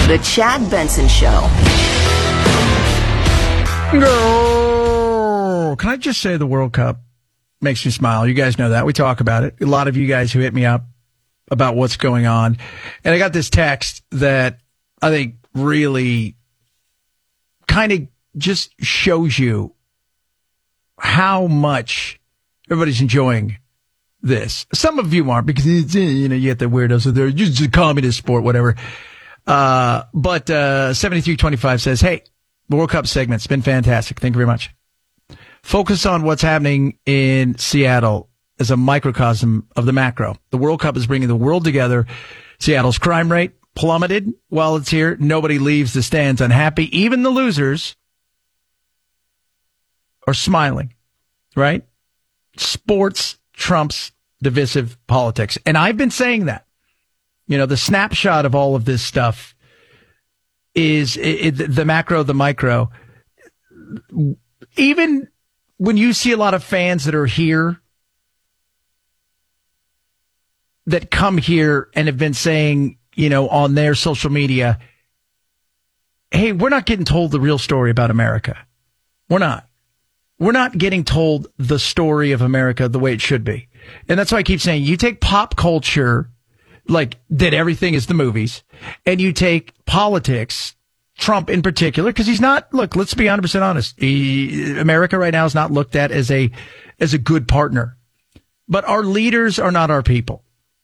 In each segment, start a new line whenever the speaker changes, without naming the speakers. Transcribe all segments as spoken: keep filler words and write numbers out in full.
The Chad Benson Show.
No. Can I just say the World Cup makes me smile? You guys know that. We talk about it. A lot of you guys who hit me up about what's going on. And I got this text that I think really kind of just shows you how much everybody's enjoying this. Some of you aren't because, you know, you get the weirdos out there, just a communist sport, whatever. Uh, but, uh, seventy-three twenty-five says, hey, the World Cup segment's been fantastic. Thank you very much. Focus on what's happening in Seattle as a microcosm of the macro. The World Cup is bringing the world together. Seattle's crime rate plummeted while it's here. Nobody leaves the stands unhappy. Even the losers are smiling, right? Sports trumps divisive politics. And I've been saying that. You know, the snapshot of all of this stuff is it, it, the macro, the micro. Even when you see a lot of fans that are here, that come here and have been saying, you know, on their social media, hey, we're not getting told the real story about America. We're not. We're not getting told the story of America the way it should be. And that's why I keep saying, you take pop culture, like that everything is the movies, and you take politics, Trump in particular, because he's not, look, let's be one hundred percent honest. He, America right now is not looked at as a, as a good partner. But our leaders are not our people.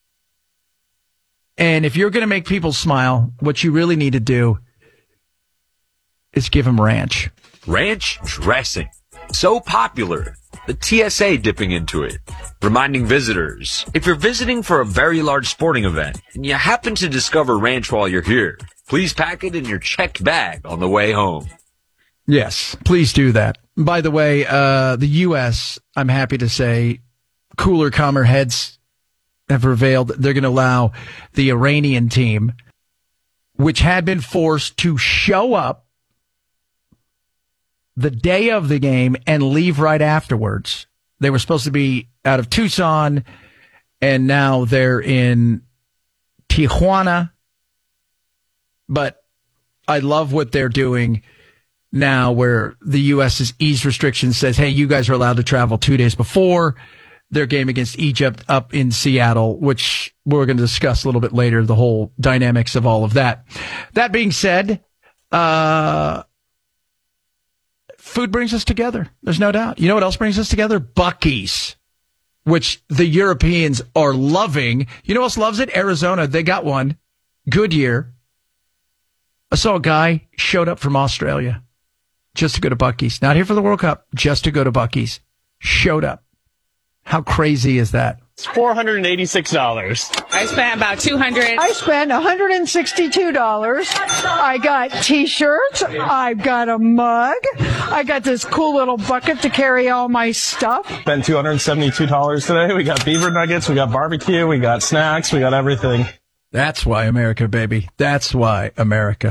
And if you're going to make people smile, what you really need to do is give them ranch.
Ranch dressing. So popular. The T S A dipping into it, reminding visitors, if you're visiting for a very large sporting event and you happen to discover ranch while you're here, please pack it in your checked bag on the way home.
Yes, please do that. By the way, uh, the U S, I'm happy to say, cooler, calmer heads have prevailed. They're going to allow the Iranian team, which had been forced to show up the day of the game and leave right afterwards. They were supposed to be out of Tucson, and now they're in Tijuana. But I love what they're doing now, where the U S's ease restrictions says, hey, you guys are allowed to travel two days before their game against Egypt up in Seattle, which we're going to discuss a little bit later, the whole dynamics of all of that. That being said, uh, food brings us together. There's no doubt. You know what else brings us together? Buc-ee's, which the Europeans are loving. You know who else loves it? Arizona. They got one. Goodyear. I saw a guy showed up from Australia just to go to Buc-ee's. Not here for the World Cup, just to go to Buc-ee's. Showed up. How crazy is that?
It's four hundred eighty-six dollars.
I spent about two hundred dollars.
I spent one hundred sixty-two dollars. I got T-shirts. I've got a mug. I got this cool little bucket to carry all my stuff.
Spent two hundred seventy-two dollars today. We got beaver nuggets. We got barbecue. We got snacks. We got everything.
That's why America, baby. That's why America.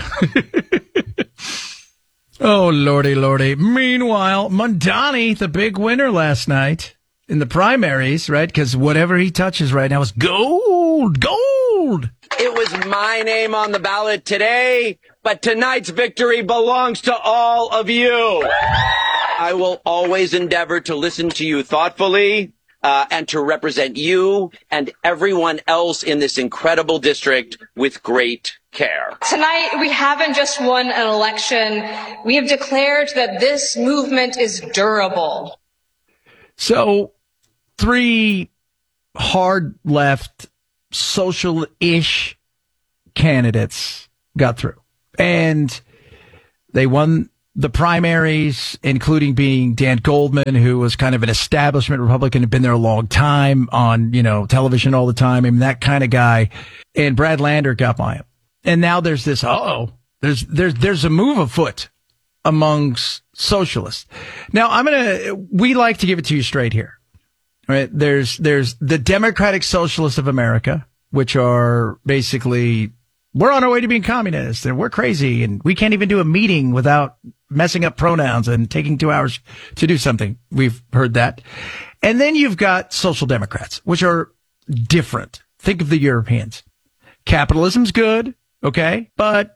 Oh, lordy, lordy. Meanwhile, Mondani, the big winner last night in the primaries, right? Because whatever he touches right now is gold, gold.
It was my name on the ballot today, but tonight's victory belongs to all of you. I will always endeavor to listen to you thoughtfully uh, and to represent you and everyone else in this incredible district with great care.
Tonight, we haven't just won an election. We have declared that this movement is durable.
So, three hard left, social-ish candidates got through. And they won the primaries, including being Dan Goldman, who was kind of an establishment Republican, had been there a long time on, you know, television all the time. I mean, that kind of guy. And Brad Lander got by him. And now there's this, uh-oh, there's, there's, there's a move afoot amongst socialists. Now, I'm going to, we like to give it to you straight here. Right? There's, there's the Democratic Socialists of America, which are basically, we're on our way to being communists and we're crazy and we can't even do a meeting without messing up pronouns and taking two hours to do something. We've heard that. And then you've got Social Democrats, which are different. Think of the Europeans. Capitalism's good. Okay. But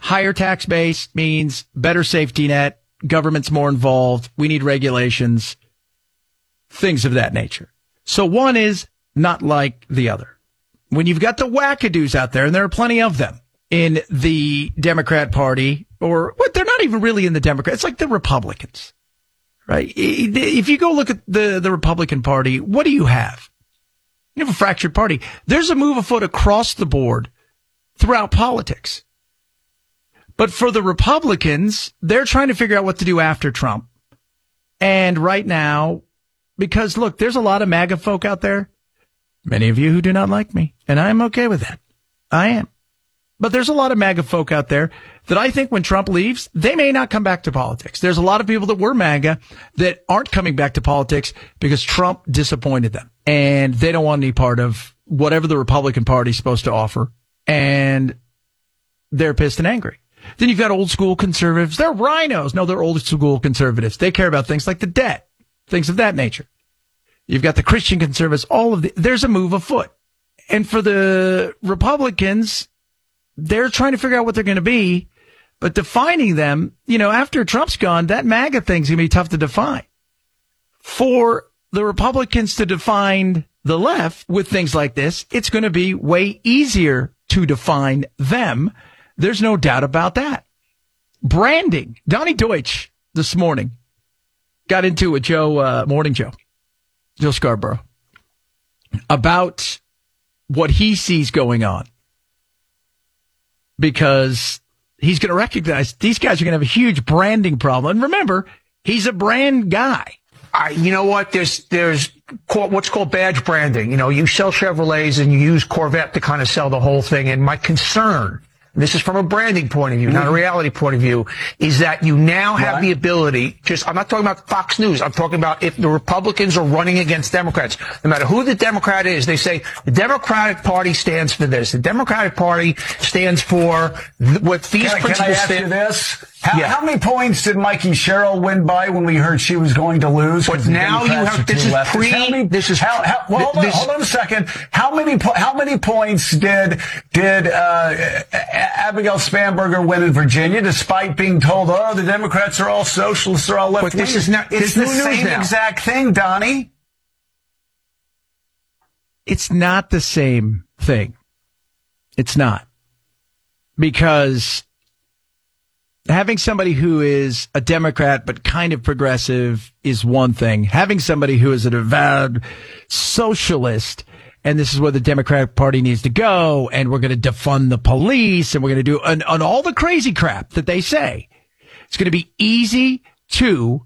higher tax base means better safety net, government's more involved, we need regulations, things of that nature. So one is not like the other. When you've got the wackadoos out there, and there are plenty of them in the Democrat Party, or what, they're not even really in the Democrat, it's like the Republicans, right? If you go look at the, the Republican Party, what do you have? You have a fractured party. There's a move afoot across the board throughout politics. But for the Republicans, they're trying to figure out what to do after Trump. And right now, because look, there's a lot of MAGA folk out there, many of you who do not like me, and I'm okay with that. I am. But there's a lot of MAGA folk out there that I think when Trump leaves, they may not come back to politics. There's a lot of people that were MAGA that aren't coming back to politics because Trump disappointed them. And they don't want any part of whatever the Republican Party is supposed to offer. And they're pissed and angry. Then you've got old school conservatives. They're rhinos. No, they're old school conservatives. They care about things like the debt, things of that nature. You've got the Christian conservatives, all of the, there's a move afoot. And for the Republicans, they're trying to figure out what they're going to be, but defining them, you know, after Trump's gone, that MAGA thing's going to be tough to define. For the Republicans to define the left with things like this, it's going to be way easier to define them. There's no doubt about that. Branding. Donnie Deutsch this morning got into it with Joe, uh, Morning Joe, Joe Scarborough, about what he sees going on. Because he's going to recognize these guys are going to have a huge branding problem. And remember, he's a brand guy.
I, you know what? There's, there's called, what's called badge branding. You know, you sell Chevrolets and you use Corvette to kind of sell the whole thing. And my concern, this is from a branding point of view, not a reality point of view, is that you now have
Right.
the ability, just, I'm not talking about Fox News, I'm talking about if the Republicans are running against Democrats, no matter who the Democrat is, they say the Democratic Party stands for this. The Democratic Party stands for th- what these
Can, I- can I
principles
ask
stand
you this? How,
Yeah.
how many points did Mikey Sherrill win by when we heard she was going to lose?
But
'Cause the
now you
Democrats
have-
are too
this is
leftist?
pre-
How many,
this is-
how, how, well, hold, on,
this-
hold on a second. How many po- how many points did did uh, Abigail Spanberger win in Virginia, despite being told, oh, the Democrats are all socialists, they're all left
But this is not-
It's
this
the
is new news
same
now.
exact thing, Donnie.
It's not the same thing. It's not. Because having somebody who is a Democrat but kind of progressive is one thing. Having somebody who is an avowed socialist, and this is where the Democratic Party needs to go, and we're going to defund the police, and we're going to do and, and all the crazy crap that they say. It's going to be easy to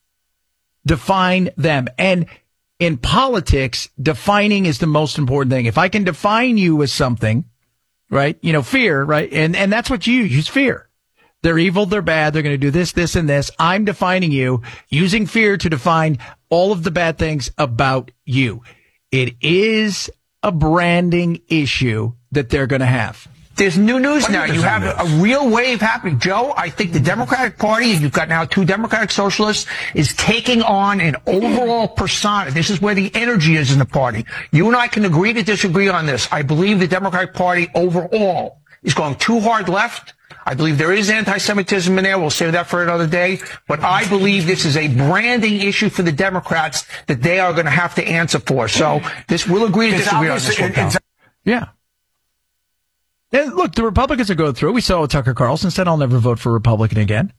define them. And in politics, defining is the most important thing. If I can define you as something, right? You know, fear, right? And, and that's what you use, fear. They're evil, they're bad, they're going to do this, this, and this. I'm defining you using fear to define all of the bad things about you. It is a branding issue that they're going to have.
There's new news
What
now.
is
You
new
have a,
news?
a real wave happening. Joe, I think the Democratic Party, and you've got now two Democratic socialists, is taking on an overall persona. This is where the energy is in the party. You and I can agree to disagree on this. I believe the Democratic Party overall is going too hard left. I believe there is anti-Semitism in there. We'll save that for another day. But I believe this is a branding issue for the Democrats that they are going to have to answer for. So this, we'll agree to
It's
disagree on this
obviously-
one, pal.
it's-
Yeah. And look, the Republicans are going through. We saw what Tucker Carlson said, I'll never vote for a Republican again.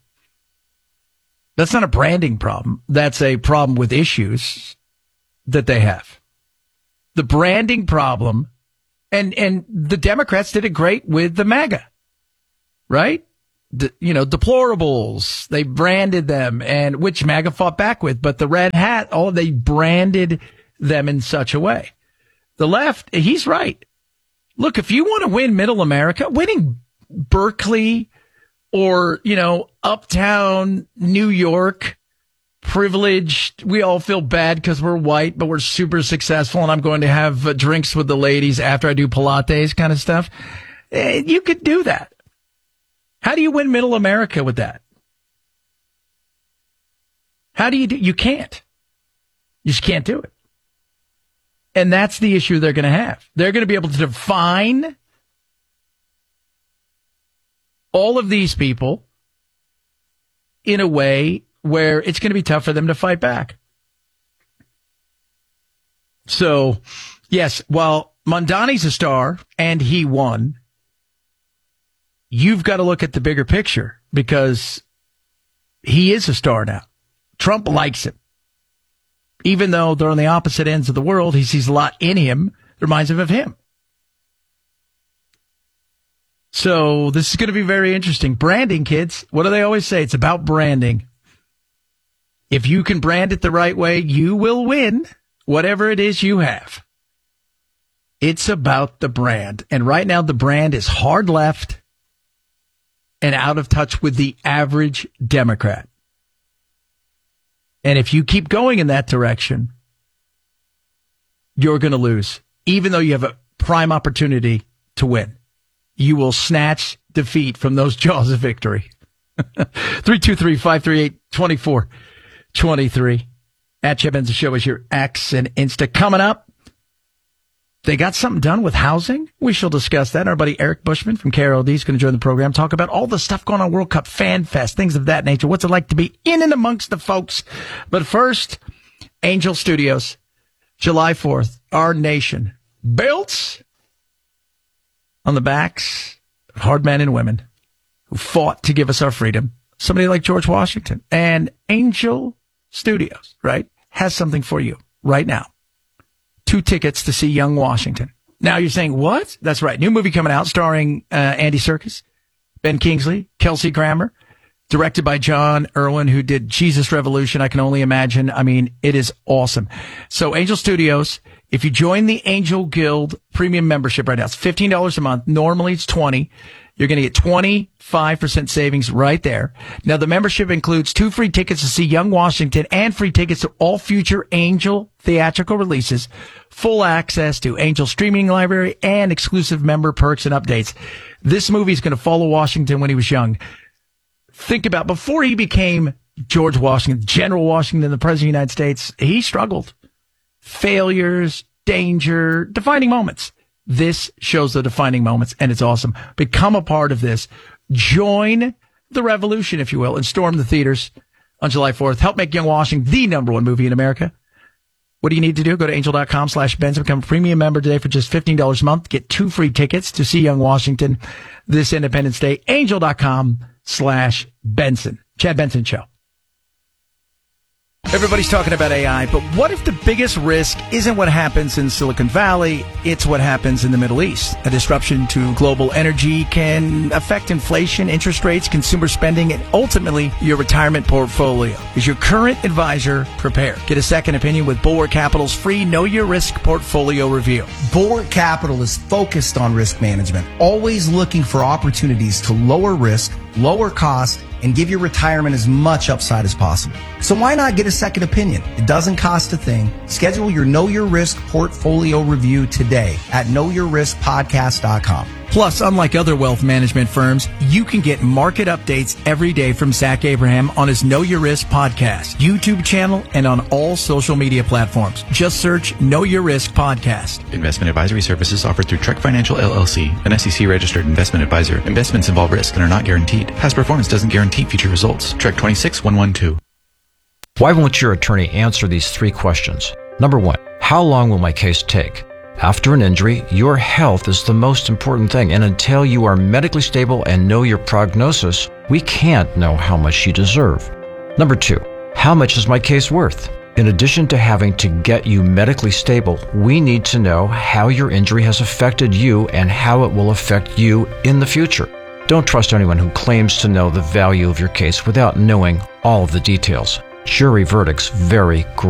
That's not a branding problem. That's a problem with issues that they have. The branding problem, and, and the Democrats did it great with the MAGA, right? The, you know, deplorables, they branded them, and which MAGA fought back with, but the red hat, oh, they branded them in such a way. The left, he's right. Look, if you want to win middle America, winning Berkeley or, you know, uptown New York, privileged, we all feel bad because we're white, but we're super successful and I'm going to have uh, drinks with the ladies after I do Pilates kind of stuff. Eh, you could do that. How do you win middle America with that? How do you do? You can't. You just can't do it. And that's the issue they're going to have. They're going to be able to define all of these people in a way where it's going to be tough for them to fight back. So, yes, while Mondani's a star and he won, you've got to look at the bigger picture because he is a star now. Trump likes him. Even though they're on the opposite ends of the world, he sees a lot in him that reminds him of him. So this is going to be very interesting. Branding, kids. What do they always say? It's about branding. If you can brand it the right way, you will win whatever it is you have. It's about the brand. And right now the brand is hard left and out of touch with the average Democrat. And if you keep going in that direction, you're going to lose. Even though you have a prime opportunity to win, you will snatch defeat from those jaws of victory. three two three, five three eight, two four two three. At Chad Benson Show is your X and Insta. Coming up, they got something done with housing. We shall discuss that. Our buddy Eric Bushman from K R L D is going to join the program, talk about all the stuff going on, World Cup Fan Fest, things of that nature. What's it like to be in and amongst the folks? But first, Angel Studios, July fourth, our nation built on the backs of hard men and women who fought to give us our freedom. Somebody like George Washington. And Angel Studios, right, has something for you right now. Two tickets to see Young Washington. Now you're saying, what? That's right. New movie coming out starring uh, Andy Serkis, Ben Kingsley, Kelsey Grammer, directed by John Irwin, who did Jesus Revolution. I can only imagine. I mean, it is awesome. So Angel Studios, if you join the Angel Guild premium membership right now, it's fifteen dollars a month. Normally it's twenty dollars. You're going to get twenty-five percent savings right there. Now, the membership includes two free tickets to see Young Washington and free tickets to all future Angel theatrical releases, full access to Angel streaming library, and exclusive member perks and updates. This movie is going to follow Washington when he was young. Think about, before he became George Washington, General Washington, the President of the United States, he struggled. Failures, danger, defining moments. This shows the defining moments, and it's awesome. Become a part of this. Join the revolution, if you will, and storm the theaters on July fourth. Help make Young Washington the number one movie in America. What do you need to do? Go to angel.com slash Benson. Become a premium member today for just fifteen dollars a month. Get two free tickets to see Young Washington this Independence Day. Angel.com slash Benson. Chad Benson Show. Everybody's talking about A I, but what if the biggest risk isn't what happens in Silicon Valley, it's what happens in the Middle East? A disruption to global energy can affect inflation, interest rates, consumer spending, and ultimately your retirement portfolio. Is your current advisor prepared? Get a second opinion with Bulwark Capital's free Know Your Risk portfolio review.
Bulwark Capital is focused on risk management, always looking for opportunities to lower risk, lower cost, and give your retirement as much upside as possible. So why not get a second opinion? It doesn't cost a thing. Schedule your Know Your Risk portfolio review today at know your risk podcast dot com.
Plus, unlike other wealth management firms, you can get market updates every day from Zach Abraham on his Know Your Risk podcast, YouTube channel, and on all social media platforms. Just search Know Your Risk Podcast.
Investment advisory services offered through Trek Financial L L C, an S E C-registered investment advisor. Investments involve risk and are not guaranteed. Past performance doesn't guarantee future results. Trek twenty-six one one two.
Why won't your attorney answer these three questions? Number one, how long will my case take? After an injury, your health is the most important thing, and until you are medically stable and know your prognosis, we can't know how much you deserve. Number two, how much is my case worth? In addition to having to get you medically stable, we need to know how your injury has affected you and how it will affect you in the future. Don't trust anyone who claims to know the value of your case without knowing all of the details. Jury verdicts vary greatly.